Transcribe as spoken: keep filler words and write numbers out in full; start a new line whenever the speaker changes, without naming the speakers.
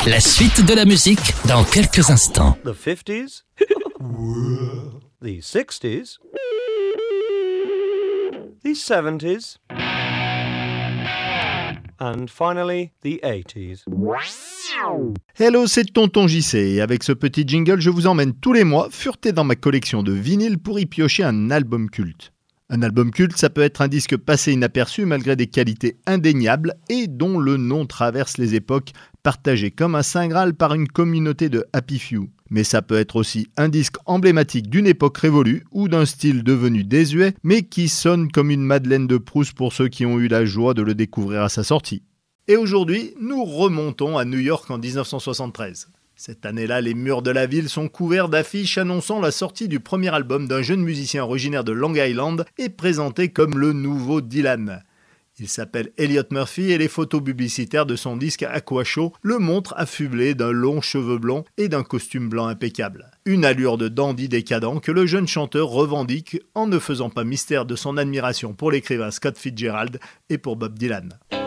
La suite de la musique dans quelques instants.
The fifties, the sixties, the seventies, and finally the eighties.
Hello, c'est Tonton J C et avec ce petit jingle, je vous emmène tous les mois fureter dans ma collection de vinyles pour y piocher un album culte. Un album culte, ça peut être un disque passé inaperçu malgré des qualités indéniables et dont le nom traverse les époques, partagé comme un saint graal par une communauté de happy few. Mais ça peut être aussi un disque emblématique d'une époque révolue ou d'un style devenu désuet, mais qui sonne comme une Madeleine de Proust pour ceux qui ont eu la joie de le découvrir à sa sortie. Et aujourd'hui, nous remontons à New York en dix-neuf cent soixante-treize. Cette année-là, les murs de la ville sont couverts d'affiches annonçant la sortie du premier album d'un jeune musicien originaire de Long Island et présenté comme le nouveau Dylan. Il s'appelle Elliot Murphy et les photos publicitaires de son disque Aqua Show le montrent affublé d'un long cheveu blond et d'un costume blanc impeccable. Une allure de dandy décadent que le jeune chanteur revendique en ne faisant pas mystère de son admiration pour l'écrivain Scott Fitzgerald et pour Bob Dylan.